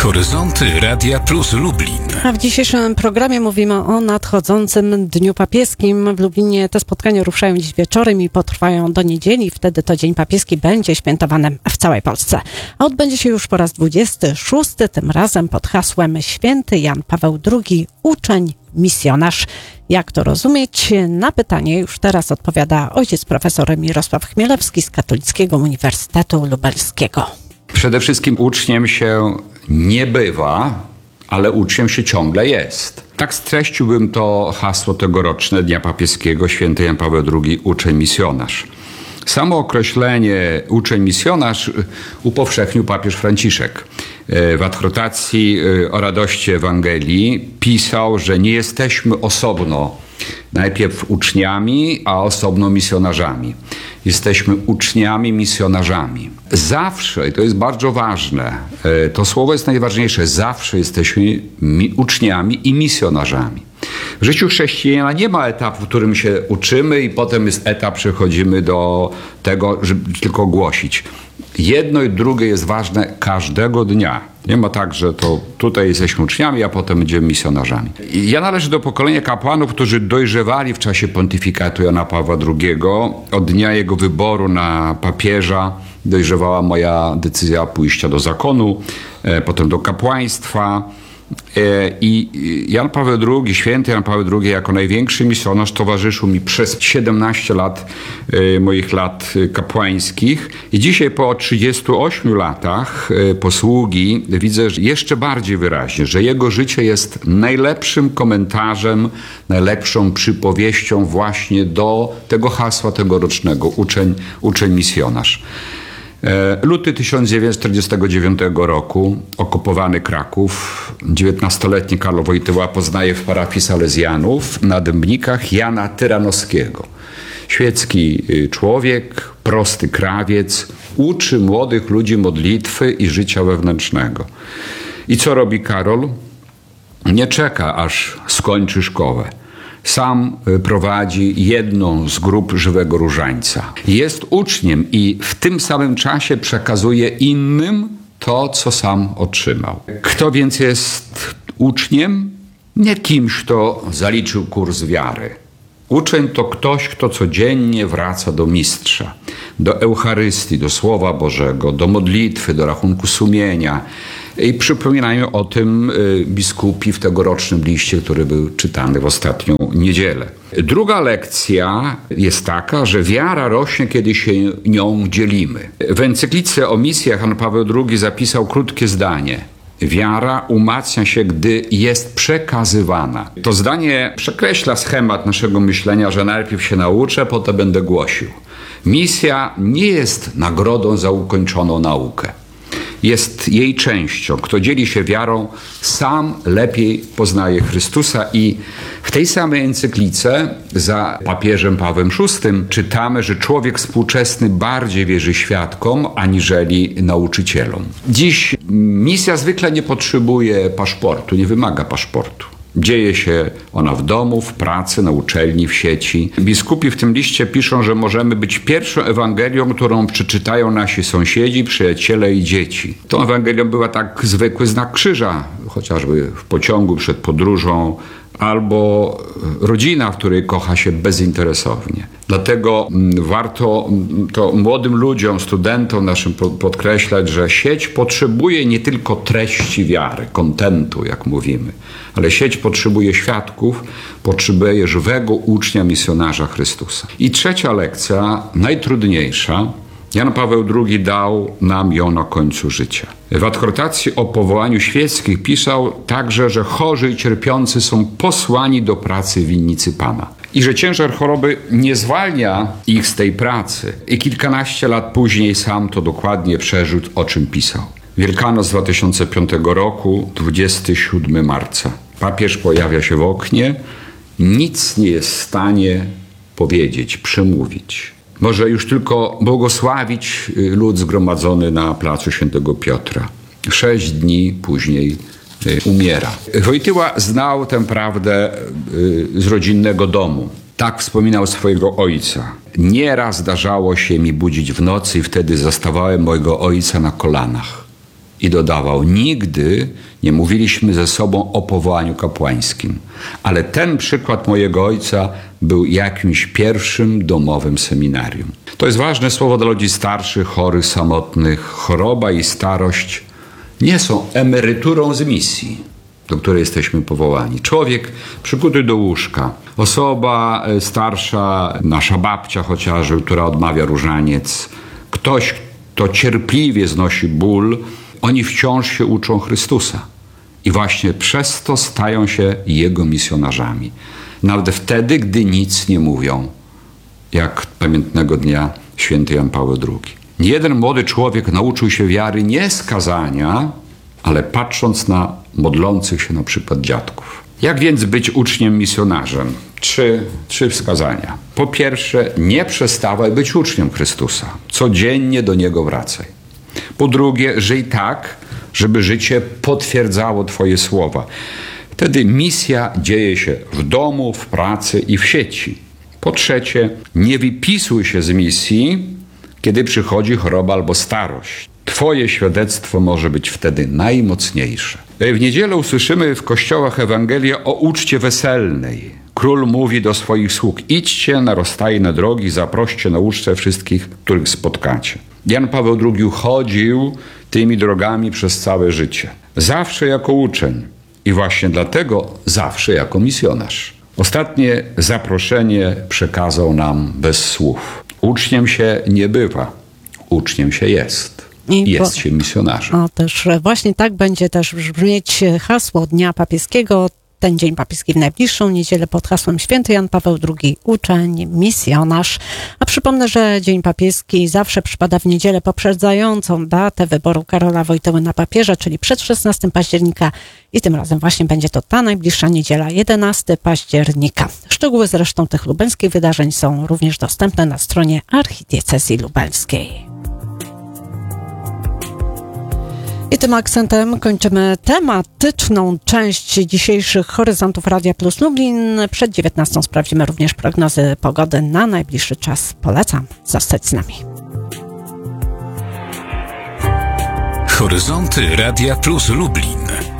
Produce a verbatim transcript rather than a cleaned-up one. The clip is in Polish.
Horyzonty Radia Plus Lublin. A w dzisiejszym programie mówimy o nadchodzącym Dniu Papieskim. W Lublinie te spotkania ruszają dziś wieczorem i potrwają do niedzieli. Wtedy to Dzień Papieski będzie świętowany w całej Polsce. A odbędzie się już po raz dwudziesty szósty, tym razem pod hasłem Święty Jan Paweł drugi, uczeń, misjonarz. Jak to rozumieć? Na pytanie już teraz odpowiada ojciec profesor Mirosław Chmielewski z Katolickiego Uniwersytetu Lubelskiego. Przede wszystkim uczniem się nie bywa, ale uczniem się ciągle jest. Tak streściłbym to hasło tegoroczne Dnia Papieskiego, Święty Jan Paweł drugi, uczeń, misjonarz. Samo określenie uczeń, misjonarz upowszechnił papież Franciszek. W adhortacji o radości Ewangelii pisał, że nie jesteśmy osobno najpierw uczniami, a osobno misjonarzami. Jesteśmy uczniami, misjonarzami. Zawsze, i to jest bardzo ważne, to słowo jest najważniejsze, zawsze jesteśmy mi, uczniami i misjonarzami. W życiu chrześcijana nie ma etapu, w którym się uczymy i potem jest etap, przechodzimy do tego, żeby tylko głosić. Jedno i drugie jest ważne każdego dnia. Nie ma tak, że to tutaj jesteśmy uczniami, a potem będziemy misjonarzami. I ja należę do pokolenia kapłanów, którzy dojrzewali w czasie pontyfikatu Jana Pawła drugiego. Od dnia jego wyboru na papieża dojrzewała moja decyzja pójścia do zakonu, potem do kapłaństwa. I Jan Paweł drugi, święty Jan Paweł drugi jako największy misjonarz towarzyszył mi przez siedemnaście lat moich lat kapłańskich. I dzisiaj po trzydziestu ośmiu latach posługi widzę że jeszcze bardziej wyraźnie, że jego życie jest najlepszym komentarzem, najlepszą przypowieścią właśnie do tego hasła tegorocznego uczeń, uczeń misjonarz. Luty tysiąc dziewięćset czterdziestego dziewiątego roku, okupowany Kraków, dziewiętnastoletni Karol Wojtyła poznaje w parafii Salezjanów na Dębnikach Jana Tyranowskiego. Świecki człowiek, prosty krawiec, uczy młodych ludzi modlitwy i życia wewnętrznego. I co robi Karol? Nie czeka, aż skończy szkołę. Sam prowadzi jedną z grup Żywego Różańca. Jest uczniem i w tym samym czasie przekazuje innym to, co sam otrzymał. Kto więc jest uczniem? Nie kimś, kto zaliczył kurs wiary. Uczeń to ktoś, kto codziennie wraca do mistrza, do Eucharystii, do Słowa Bożego, do modlitwy, do rachunku sumienia. I przypominają o tym biskupi w tegorocznym liście, który był czytany w ostatnią niedzielę. Druga lekcja jest taka, że wiara rośnie, kiedy się nią dzielimy. W encyklice o misjach Jan Paweł drugi zapisał krótkie zdanie. Wiara umacnia się, gdy jest przekazywana. To zdanie przekreśla schemat naszego myślenia, że najpierw się nauczę, potem będę głosił. Misja nie jest nagrodą za ukończoną naukę. Jest jej częścią. Kto dzieli się wiarą, sam lepiej poznaje Chrystusa. I w tej samej encyklice za papieżem Pawłem szóstym czytamy, że człowiek współczesny bardziej wierzy świadkom, aniżeli nauczycielom. Dziś misja zwykle nie potrzebuje paszportu, nie wymaga paszportu. Dzieje się ona w domu, w pracy, na uczelni, w sieci. Biskupi w tym liście piszą, że możemy być pierwszą Ewangelią, którą przeczytają nasi sąsiedzi, przyjaciele i dzieci. Tą Ewangelią była tak zwykły znak krzyża, chociażby w pociągu przed podróżą, albo rodzina, w której kocha się bezinteresownie. Dlatego warto to młodym ludziom, studentom naszym podkreślać, że sieć potrzebuje nie tylko treści wiary, kontentu, jak mówimy, ale sieć potrzebuje świadków, potrzebuje żywego ucznia, misjonarza Chrystusa. I trzecia lekcja, najtrudniejsza, Jan Paweł drugi dał nam ją na końcu życia. W adhortacji o powołaniu świeckich pisał także, że chorzy i cierpiący są posłani do pracy w winnicy Pana. I że ciężar choroby nie zwalnia ich z tej pracy. I kilkanaście lat później sam to dokładnie przeżył, o czym pisał. Wielkanoc dwa tysiące piątego roku, dwudziestego siódmego marca. Papież pojawia się w oknie, nic nie jest w stanie powiedzieć, przemówić. Może już tylko błogosławić lud zgromadzony na placu Świętego Piotra. Sześć dni później umiera. Wojtyła znał tę prawdę z rodzinnego domu. Tak wspominał swojego ojca. Nieraz zdarzało się mi budzić w nocy i wtedy zastawałem mojego ojca na kolanach. I dodawał, nigdy nie mówiliśmy ze sobą o powołaniu kapłańskim, ale ten przykład mojego ojca był jakimś pierwszym domowym seminarium. To jest ważne słowo dla ludzi starszych, chorych, samotnych. Choroba i starość nie są emeryturą z misji, do której jesteśmy powołani. Człowiek przykuty do łóżka, osoba starsza, nasza babcia chociażby, która odmawia różaniec, ktoś, kto cierpliwie znosi ból, oni wciąż się uczą Chrystusa. I właśnie przez to stają się Jego misjonarzami. Nawet wtedy, gdy nic nie mówią, jak pamiętnego dnia święty Jan Paweł drugi. Niejeden młody człowiek nauczył się wiary nie z kazania, ale patrząc na modlących się na przykład dziadków. Jak więc być uczniem misjonarzem? Trzy, trzy wskazania. Po pierwsze, nie przestawaj być uczniem Chrystusa. Codziennie do Niego wracaj. Po drugie, żyj tak, żeby życie potwierdzało Twoje słowa. Wtedy misja dzieje się w domu, w pracy i w sieci. Po trzecie, nie wypisuj się z misji, kiedy przychodzi choroba albo starość. Twoje świadectwo może być wtedy najmocniejsze. W niedzielę usłyszymy w kościołach Ewangelię o uczcie weselnej. Król mówi do swoich sług, idźcie na rozstajne drogi, zaproście na ucztę wszystkich, których spotkacie. Jan Paweł drugi chodził tymi drogami przez całe życie. Zawsze jako uczeń i właśnie dlatego zawsze jako misjonarz. Ostatnie zaproszenie przekazał nam bez słów. Uczniem się nie bywa, uczniem się jest. I jest bo, się misjonarzem. O, też właśnie tak będzie też brzmieć hasło Dnia Papieskiego. Ten Dzień Papieski w najbliższą niedzielę pod hasłem Święty Jan Paweł drugi, uczeń, misjonarz. A przypomnę, że Dzień Papieski zawsze przypada w niedzielę poprzedzającą datę wyboru Karola Wojtyły na papieża, czyli przed szesnastego października i tym razem właśnie będzie to ta najbliższa niedziela, jedenastego października. Szczegóły zresztą tych lubelskich wydarzeń są również dostępne na stronie Archidiecezji Lubelskiej. I tym akcentem kończymy tematyczną część dzisiejszych Horyzontów Radia Plus Lublin. Przed dziewiętnastą sprawdzimy również prognozy pogody na najbliższy czas. Polecam zostać z nami. Horyzonty Radia Plus Lublin.